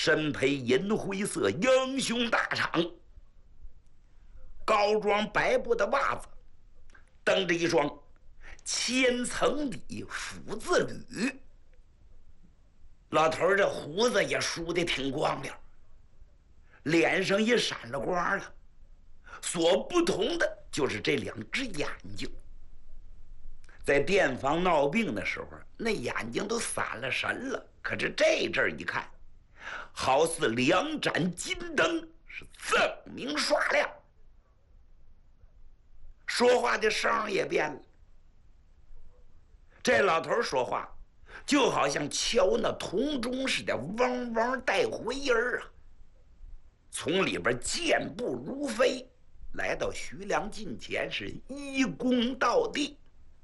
身披银灰色英雄大氅，高装白布的袜子，蹬着一双千层底斧子履。老头这胡子也梳得挺光亮，脸上也闪了光了。所不同的就是这两只眼睛。在店房闹病的时候，那眼睛都散了神了，可是这阵儿一看，好似两盏金灯，是锃明刷亮。说话的声也变了，这老头说话就好像敲那铜钟似的，嗡嗡带回音儿啊。从里边健步如飞，来到徐良近前，是一躬到地。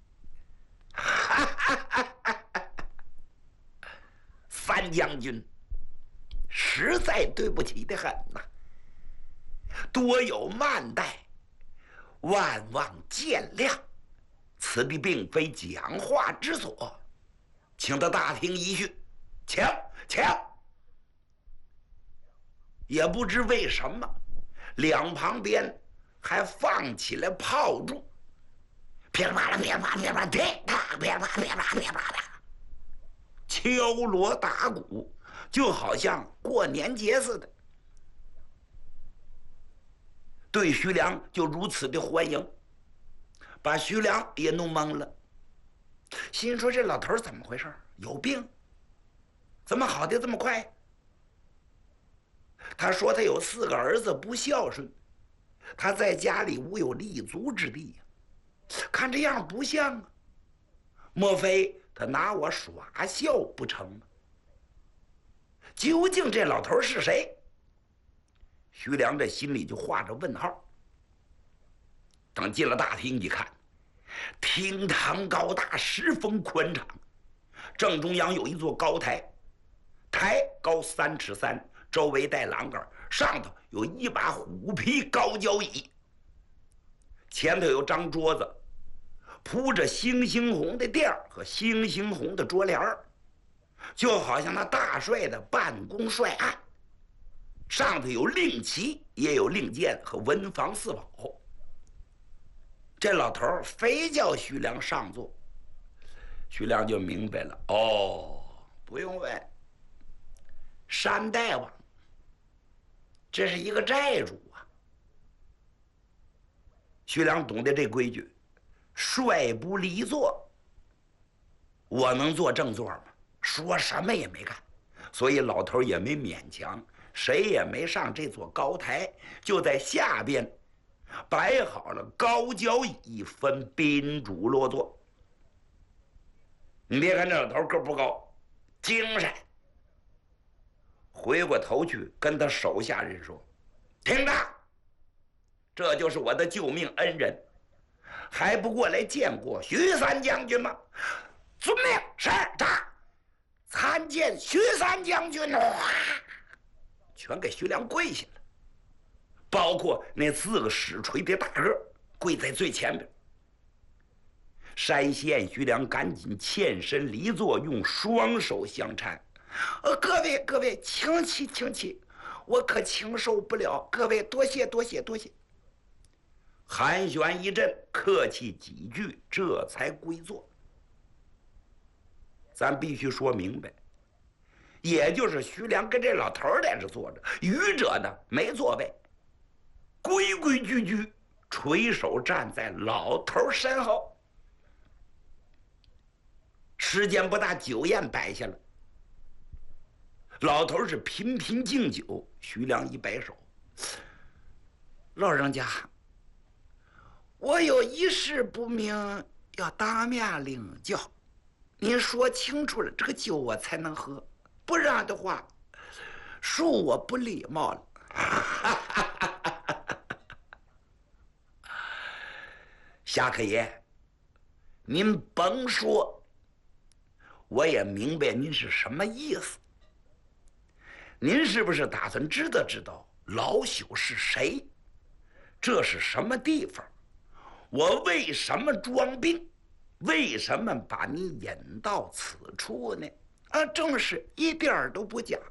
三将军，实在对不起的很呐，多有慢待，万望见谅。此地并非讲话之所，请到大厅一叙。请。也不知为什么，两旁边还放起来炮竹，噼里啪啦噼里啪啦噼里啪啦，噼里啪啦噼里啪啦噼里啪啦噼里啪啦，敲锣打鼓，就好像过年节似的。对徐良就如此的欢迎，把徐良也弄懵了，心说这老头怎么回事？有病？怎么好的这么快？他说他有4个儿子不孝顺，他在家里无有立足之地呀，看这样不像啊，莫非他拿我耍笑不成吗？究竟这老头是谁？徐良这心里就画着问号。等进了大厅一看，厅堂高大，十分宽敞，正中央有一座高台，台高3尺3，周围带栏杆，上头有一把虎皮高脚椅，前头有张桌子，铺着猩猩红的垫儿和猩猩红的桌帘儿，就好像那大帅的办公帅案。上头有令旗，也有令箭和文房四宝。这老头非叫徐良上座，徐良就明白了。哦，不用问，山大王，这是一个债主啊。徐良懂得这规矩，帅不离座。我能坐正座吗？说什么也没干，所以老头也没勉强，谁也没上这座高台，就在下边摆好了高脚椅，分宾主落座。你别看这老头个不高，精神。回过头去跟他手下人说：“听着，这就是我的救命恩人，还不过来见过徐三将军吗？”遵命，是他。参见徐三将军。全给徐良跪下了，包括那4个使锤的大个跪在最前边。山县徐良赶紧欠身离座，用双手相搀。各位，请起，我可承受不了，各位多谢。寒暄一阵，客气几句，这才归座。咱必须说明白，也就是徐良跟这老头在这坐着，愚者呢没座位，规规矩矩垂手站在老头身后。时间不大，酒宴摆下了，老头是频频敬酒。徐良一摆手：“老人家，我有一事不明，要当面领教。您说清楚了，这个酒我才能喝，不然的话，恕我不礼貌了。”夏客爷，您甭说，我也明白您是什么意思。您是不是打算知道老朽是谁？这是什么地方？我为什么装病？为什么把你引到此处呢？正是一点儿都不假。